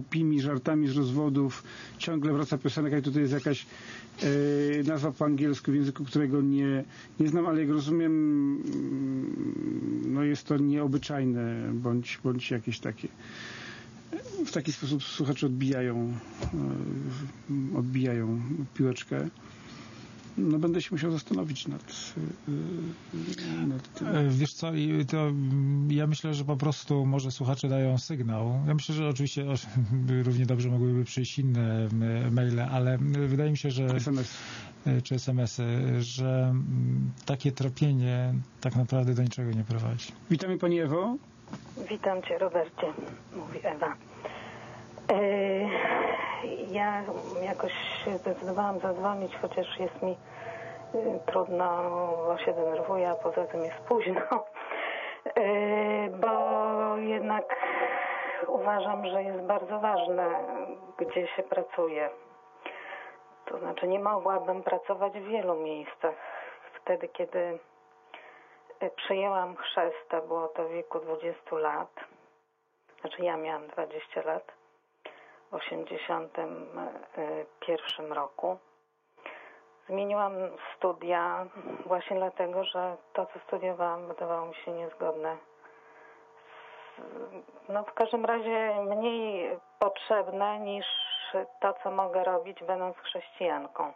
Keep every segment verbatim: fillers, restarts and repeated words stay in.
głupimi żartami z rozwodów ciągle wraca piosenka i tutaj jest jakaś e, nazwa po angielsku, w języku którego nie, nie znam, ale jak rozumiem, no jest to nieobyczajne, bądź, bądź jakieś takie. W taki sposób słuchacze odbijają, e, odbijają piłeczkę. No będę się musiał zastanowić nad, nad tym. Wiesz co, to ja myślę, że po prostu może słuchacze dają sygnał. Ja myślę, że oczywiście równie dobrze mogłyby przyjść inne maile, ale wydaje mi się, że S M S. Czy S M S y, że takie tropienie tak naprawdę do niczego nie prowadzi. Witamy Pani Ewo. Witam Cię, Robercie, mówi Ewa. Ja jakoś się zdecydowałam zadzwonić, chociaż jest mi trudno, bo się denerwuję, a poza tym jest późno, bo jednak uważam, że jest bardzo ważne, gdzie się pracuje. To znaczy nie mogłabym pracować w wielu miejscach. Wtedy, kiedy przejęłam chrzest, a było to w wieku dwudziestu lat, znaczy ja miałam dwadzieścia lat, w osiemdziesiątym pierwszym roku. Zmieniłam studia właśnie dlatego, że to, co studiowałam, wydawało mi się niezgodne z, no w każdym razie mniej potrzebne niż to, co mogę robić, będąc chrześcijanką.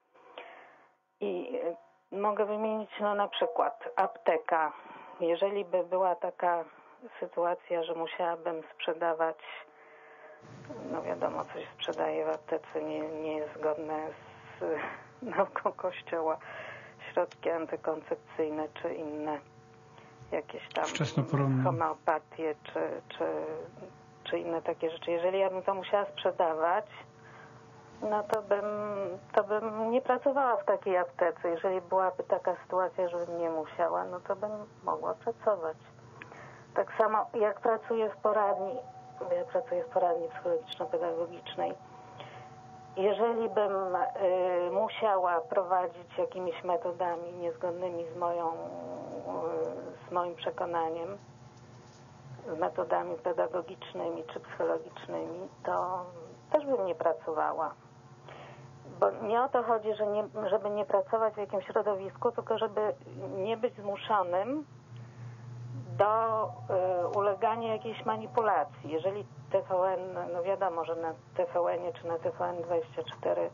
I mogę wymienić no na przykład apteka. Jeżeli by była taka sytuacja, że musiałabym sprzedawać, no wiadomo, coś sprzedaje w aptece, nie, nie jest zgodne z nauką Kościoła, środki antykoncepcyjne czy inne jakieś tam homeopatię czy, czy, czy inne takie rzeczy. Jeżeli ja bym to musiała sprzedawać, no to bym, to bym nie pracowała w takiej aptece. Jeżeli byłaby taka sytuacja, żebym nie musiała, no to bym mogła pracować. Tak samo jak pracuję w poradni, ja pracuję w poradni psychologiczno-pedagogicznej. Jeżeli bym y, musiała prowadzić jakimiś metodami niezgodnymi z moją, y, z moim przekonaniem, z metodami pedagogicznymi czy psychologicznymi, to też bym nie pracowała. Bo nie o to chodzi, że nie, żeby nie pracować w jakimś środowisku, tylko żeby nie być zmuszonym do y, ulegania jakiejś manipulacji. Jeżeli T V N, no wiadomo, że na T V N-ie czy na T V N dwadzieścia cztery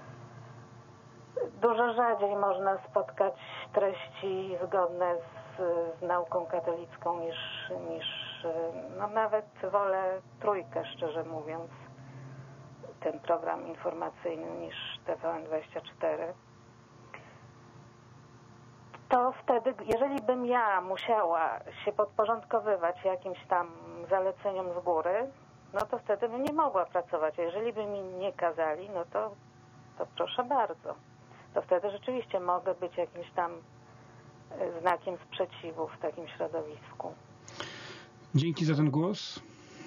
dużo rzadziej można spotkać treści zgodne z, z nauką katolicką niż, niż no nawet wolę Trójkę, szczerze mówiąc, ten program informacyjny, niż T V N dwadzieścia cztery. To wtedy, jeżeli bym ja musiała się podporządkowywać jakimś tam zaleceniom z góry, no to wtedy bym nie mogła pracować. A jeżeli by mi nie kazali, no to, to proszę bardzo. To wtedy rzeczywiście mogę być jakimś tam znakiem sprzeciwu w takim środowisku. Dzięki za ten głos.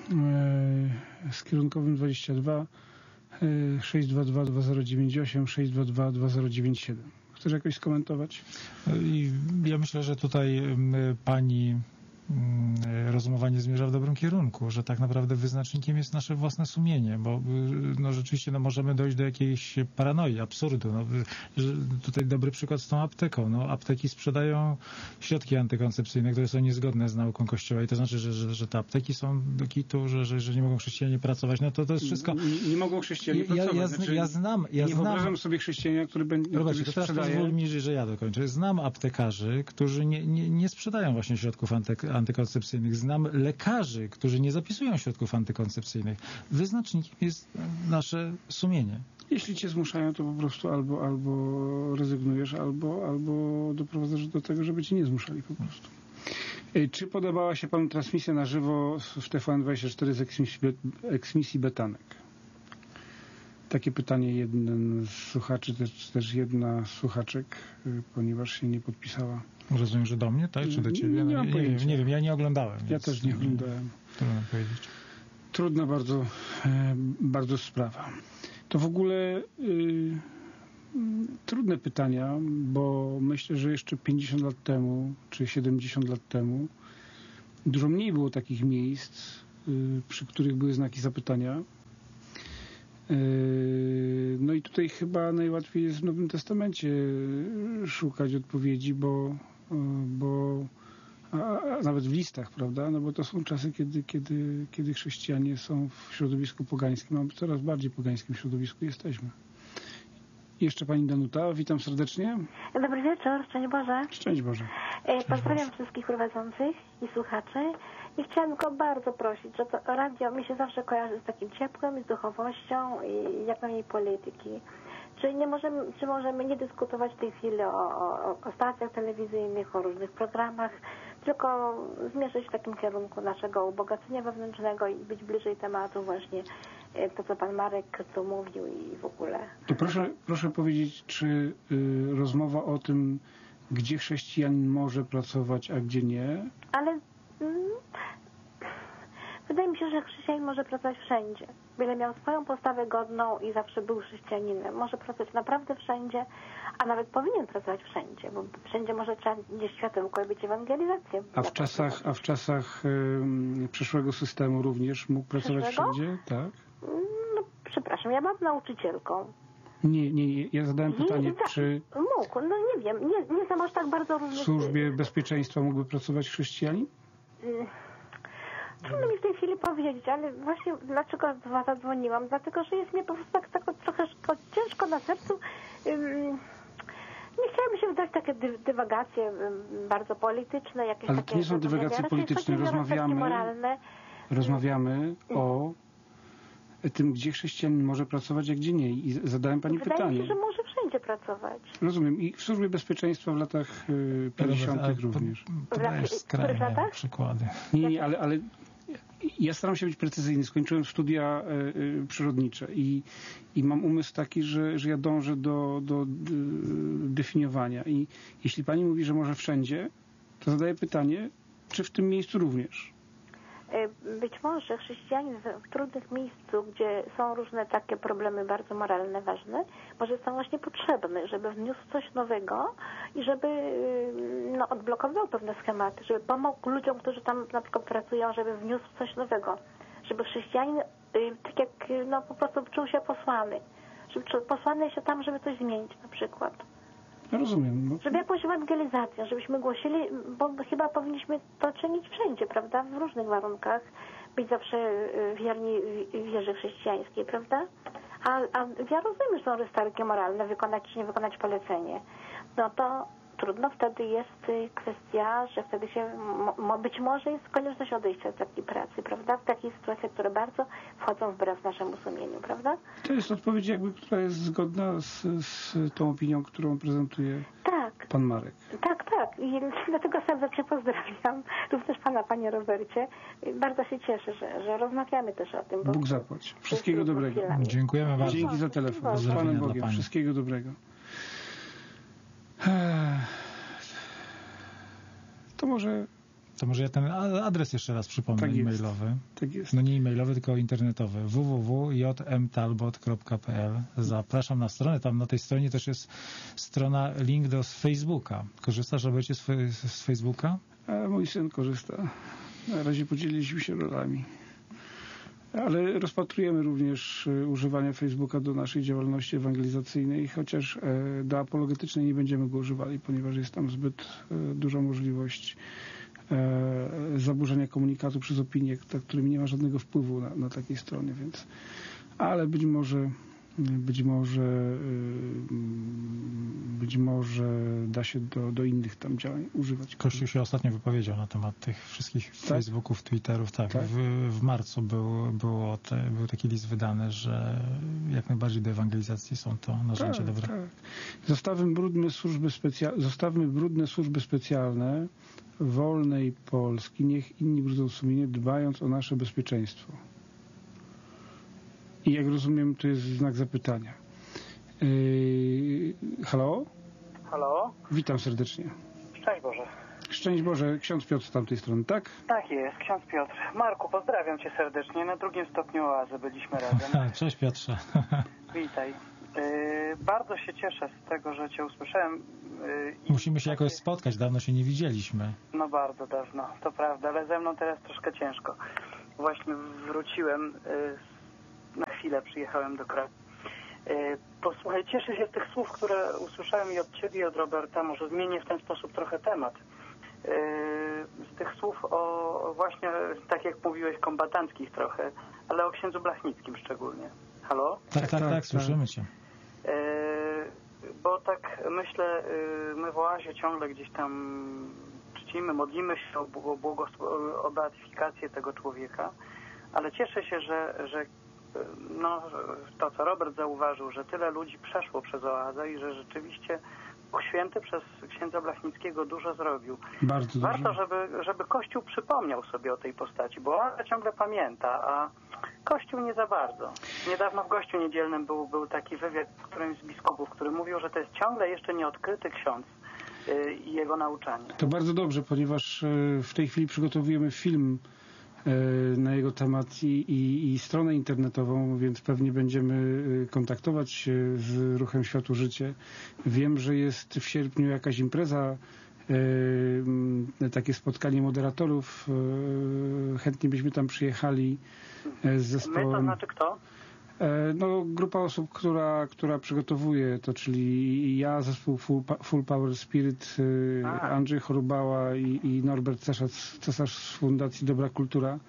Z kierunkowym dwadzieścia dwa sześć dwa dwa dwa zero dziewięć osiem sześć dwa dwa dwa zero dziewięć siedem. Chcesz jakoś skomentować? Ja myślę, że tutaj pani rozumowanie zmierza w dobrym kierunku, że tak naprawdę wyznacznikiem jest nasze własne sumienie, bo no rzeczywiście no, możemy dojść do jakiejś paranoi, absurdu. No, że tutaj dobry przykład z tą apteką. No, apteki sprzedają środki antykoncepcyjne, które są niezgodne z nauką Kościoła i to znaczy, że, że, że te apteki są do kitu, że, że, że nie mogą chrześcijanie pracować. No to to jest wszystko... Nie, nie mogą chrześcijanie ja, pracować. Ja, znaczy, ja znam... Ja nie znam... wyobrażam sobie chrześcijanina, który będzie Robercie, to teraz sprzedaje... pozwól mi, że ja dokończę. Znam aptekarzy, którzy nie, nie, nie sprzedają właśnie środków anty, antykoncepcyjnych. Znam lekarzy, którzy nie zapisują środków antykoncepcyjnych. Wyznacznikiem jest nasze sumienie. Jeśli cię zmuszają, to po prostu albo, albo rezygnujesz, albo, albo doprowadzasz do tego, żeby cię nie zmuszali po prostu. Czy podobała się panu transmisja na żywo w T V N dwadzieścia cztery z eksmisji, eksmisji Betanek? Takie pytanie jeden z słuchaczy, też, też jedna z słuchaczek, ponieważ się nie podpisała. Rozumiem, że do mnie, tak? Czy do ciebie? Nie, nie, no, nie, nie, wiem, nie wiem, ja nie oglądałem. Ja też nie oglądałem. Trudno powiedzieć. Trudna bardzo, bardzo sprawa. To w ogóle y, trudne pytania, bo myślę, że jeszcze pięćdziesiąt lat temu, czy siedemdziesiąt lat temu dużo mniej było takich miejsc, y, przy których były znaki zapytania. No i tutaj chyba najłatwiej jest w Nowym Testamencie szukać odpowiedzi, bo, bo a, a nawet w listach, prawda? No bo to są czasy, kiedy, kiedy, kiedy chrześcijanie są w środowisku pogańskim, a coraz bardziej pogańskim środowisku jesteśmy. Jeszcze pani Danuta, witam serdecznie. Dobry wieczór, szczęść Boże. Szczęść Boże. Pozdrawiam wszystkich prowadzących i słuchaczy. I chciałam tylko bardzo prosić, że to radio mi się zawsze kojarzy z takim ciepłem, z duchowością i jak najmniej polityki. Czy nie możemy, czy możemy nie dyskutować w tej chwili o, o, o stacjach telewizyjnych, o różnych programach, tylko zmierzyć w takim kierunku naszego ubogacenia wewnętrznego i być bliżej tematu właśnie to, co pan Marek tu mówił i w ogóle. To proszę, proszę powiedzieć, czy y, rozmowa o tym, gdzie chrześcijanin może pracować, a gdzie nie? Ale mm, wydaje mi się, że chrześcijanin może pracować wszędzie. Byle miał swoją postawę godną i zawsze był chrześcijaninem. Może pracować naprawdę wszędzie, a nawet powinien pracować wszędzie, bo wszędzie może trzeba nieść światełko i być ewangelizacją. A w czasach, a w czasach y, przyszłego systemu również mógł pracować Przyszłego? wszędzie? Tak. No, przepraszam, ja mam nauczycielką. Nie, nie, nie. Ja zadałem pytanie, Nie, czy mógł, no nie wiem, nie, nie znam aż tak bardzo w różnych... służbie bezpieczeństwa mógłby pracować chrześcijanin? Trudno mi w tej chwili powiedzieć, ale właśnie dlaczego zadzwoniłam? Dlatego, że jest mnie po prostu tak, tak trochę ciężko na sercu. Nie chciałabym się wdać w takie dy, dywagacje bardzo polityczne, jakieś Ale takie... to nie są dywagacje polityczne, rozmawiamy, moralne. rozmawiamy o tym, gdzie chrześcijanin może pracować, a gdzie nie. I zadałem pani Wydaje pytanie. mi się, że może wszędzie pracować. Rozumiem. I w służbie bezpieczeństwa w latach pięćdziesiątych również. Podajesz skrajne latach? przykłady. Nie, nie, ale, ale ja staram się być precyzyjny. Skończyłem studia y, przyrodnicze i, i mam umysł taki, że, że ja dążę do, do, do definiowania. I jeśli pani mówi, że może wszędzie, to zadaję pytanie, czy w tym miejscu również? Być może chrześcijanin w trudnych miejscu, gdzie są różne takie problemy bardzo moralne, ważne, może jest tam właśnie potrzebny, żeby wniósł coś nowego i żeby no, odblokował pewne schematy, żeby pomógł ludziom, którzy tam na przykład pracują, żeby wniósł coś nowego, żeby chrześcijanin tak jak no, po prostu czuł się posłany, żeby posłany się tam, żeby coś zmienić na przykład. Rozumiem. No. Żeby jakąś ewangelizację, żebyśmy głosili, bo chyba powinniśmy to czynić wszędzie, prawda? W różnych warunkach. Być zawsze wierni wierze chrześcijańskiej, prawda? A, a ja rozumiem, że są restauracje moralne, wykonać czy nie wykonać polecenie. No to trudno wtedy jest kwestia, że wtedy się, mo, być może jest konieczność odejścia z takiej pracy, prawda? W takiej sytuacji, które bardzo wchodzą wbrew naszemu sumieniu, prawda? To jest odpowiedź jakby, która jest zgodna z, z tą opinią, którą prezentuje tak. pan Marek. Tak, tak. I dlatego serdecznie pozdrawiam. Również pana, panie Robercie. Bardzo się cieszę, że, że rozmawiamy też o tym. Bo Bóg zapłać. Wszystkiego dobrego. Dziękujemy bardzo. Dzięki za telefon. Z Panem Bogiem. Wszystkiego dobrego. To może... To może ja ten adres jeszcze raz przypomnę, tak e-mailowy. Tak jest. No nie e-mailowy, tylko internetowy. w w w kropka j m talbot kropka p l. Zapraszam na stronę. Tam na tej stronie też jest strona, link do Facebooka. Korzystasz, Robercie, z, z Facebooka? A mój syn korzysta. Na razie podzieliliśmy się rolami. Ale rozpatrujemy również używanie Facebooka do naszej działalności ewangelizacyjnej, chociaż do apologetycznej nie będziemy go używali, ponieważ jest tam zbyt duża możliwość zaburzenia komunikatu przez opinię, którymi nie ma żadnego wpływu na, na takiej stronie, więc ale być może być może być może da się do, do innych tam działań używać. Kościół się ostatnio wypowiedział na temat tych wszystkich tak? Facebooków, Twitterów. Tak, tak? W, w marcu był, było te, był taki list wydany, że jak najbardziej do ewangelizacji są to narzędzia tak, dobre. Tak. Zostawmy brudne służby specjalne, zostawmy brudne służby specjalne wolnej Polski, niech inni brudzą sumienie, dbając o nasze bezpieczeństwo. I jak rozumiem, to jest znak zapytania. Yy, halo? Halo? Witam serdecznie. Szczęść Boże. Szczęść Boże, ksiądz Piotr z tamtej strony, tak? Tak jest, ksiądz Piotr. Marku, pozdrawiam cię serdecznie. Na drugim stopniu oazy byliśmy razem. Cześć Piotrze. Witaj. Yy, bardzo się cieszę z tego, że cię usłyszałem. Yy, Musimy się jakoś spotkać, dawno się nie widzieliśmy. No bardzo dawno, to prawda, ale ze mną teraz troszkę ciężko. Właśnie wróciłem yy, na chwilę chwilę przyjechałem do Krakowa. Posłuchaj, cieszę się z tych słów, które usłyszałem i od Ciebie, i od Roberta. Może zmienię w ten sposób trochę temat. Z tych słów o właśnie, tak jak mówiłeś, kombatanckich trochę, ale o księdzu Blachnickim szczególnie. Halo? Tak, tak, tak, tak, słyszymy Cię. Bo tak myślę, my w Oazie ciągle gdzieś tam czcimy, modlimy się o, błogosł- o beatyfikację tego człowieka, ale cieszę się, że, że no, to, co Robert zauważył, że tyle ludzi przeszło przez oazę i że rzeczywiście Duch Święty przez księdza Blachnickiego dużo zrobił. Bardzo Warto, dobrze. żeby, żeby Kościół przypomniał sobie o tej postaci, bo oaza ciągle pamięta, a Kościół nie za bardzo. Niedawno w Gościu Niedzielnym był, był taki wywiad z którymś z biskupów, który mówił, że to jest ciągle jeszcze nieodkryty ksiądz yy, i jego nauczanie. To bardzo dobrze, ponieważ w tej chwili przygotowujemy film na jego temat i, i, i stronę internetową, więc pewnie będziemy kontaktować się z Ruchem Światło Życie. Wiem, że jest w sierpniu jakaś impreza, takie spotkanie moderatorów. Chętnie byśmy tam przyjechali z zespołem. My, to znaczy kto? No, grupa osób, która, która przygotowuje to, czyli ja, zespół Full, Full Power Spirit, A. Andrzej Chorubała i, i Norbert Cesarz, Cesarz z Fundacji Dobra Kultura.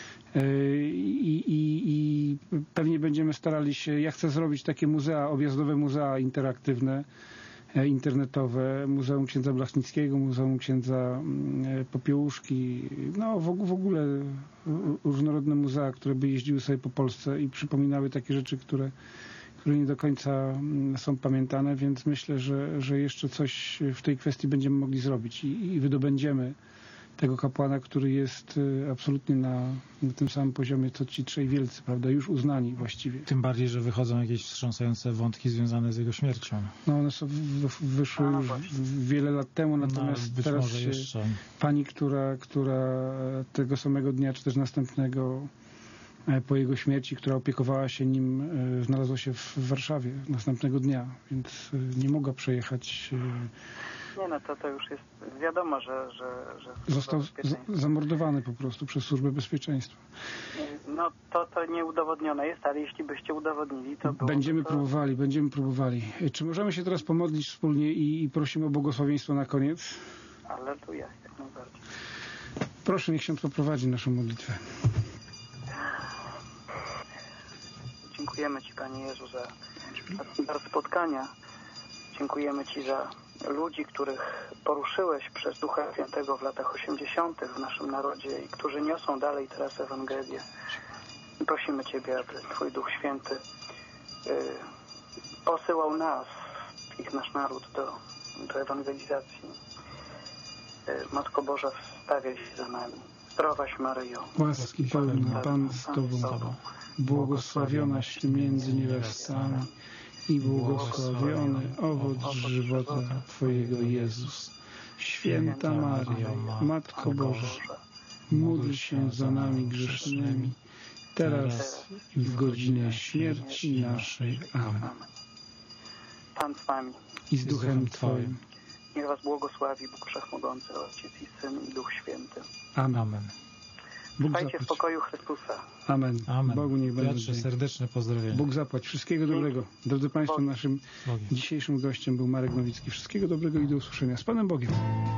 I, i, I pewnie będziemy starali się, ja chcę zrobić takie muzea, objazdowe muzea interaktywne, internetowe, Muzeum Księdza Blachnickiego, Muzeum Księdza Popiełuszki, no w, w ogóle różnorodne muzea, które by jeździły sobie po Polsce i przypominały takie rzeczy, które, które nie do końca są pamiętane, więc myślę, że, że jeszcze coś w tej kwestii będziemy mogli zrobić i, i wydobędziemy tego kapłana, który jest absolutnie na, na tym samym poziomie, co ci trzej wielcy, prawda, już uznani właściwie. Tym bardziej, że wychodzą jakieś wstrząsające wątki związane z jego śmiercią. No one są, w, wyszły A, już wiele lat temu, natomiast no, teraz może się jeszcze. pani, która, która tego samego dnia, czy też następnego po jego śmierci, która opiekowała się nim, znalazła się w Warszawie następnego dnia, więc nie mogła przejechać. Nie, no to, to już jest wiadomo, że... że, że Został z, zamordowany po prostu przez Służbę Bezpieczeństwa. No to, to nieudowodnione jest, ale jeśli byście udowodnili, to było, Będziemy to... próbowali, będziemy próbowali. Czy możemy się teraz pomodlić wspólnie i, i prosimy o błogosławieństwo na koniec? Alleluja, jak najbardziej. Proszę, niech ksiądz poprowadzi naszą modlitwę. Dziękujemy Ci, Panie Jezu, za, za spotkania. Dziękujemy Ci za ludzi, których poruszyłeś przez Ducha Świętego w latach osiemdziesiątych w naszym narodzie i którzy niosą dalej teraz Ewangelię. Prosimy Ciebie, aby Twój Duch Święty y, posyłał nas, ich nasz naród do, do ewangelizacji. Y, Matko Boża, wstawiaj się za nami. Zdrowaś Maryjo. Łaski pełna, Pan z Tobą, błogosławionaś Ty między niewiastami i błogosławiony owoc żywota Twojego, Jezus. Święta Maryjo, Matko Boża, módl się za nami grzesznymi, teraz i w godzinę śmierci naszej. Amen. Pan z Wami. I z Duchem Twoim. Niech Was błogosławi Bóg Wszechmogący, Ojciec i Syn i Duch Święty. Amen. Bóg Trwajcie zapłać. w pokoju Chrystusa. Amen. Amen. Bogu niech będzie. Piotrze, serdeczne pozdrowienia. Bóg zapłać. Wszystkiego dobrego. Drodzy Państwo, Bogiem. naszym Bogiem. dzisiejszym gościem był Marek Nowicki. Wszystkiego dobrego i do usłyszenia. Z Panem Bogiem.